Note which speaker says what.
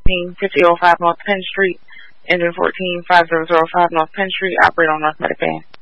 Speaker 1: 5005 North Penn Street, engine 14505 North Penn Street, operate on North Medicare.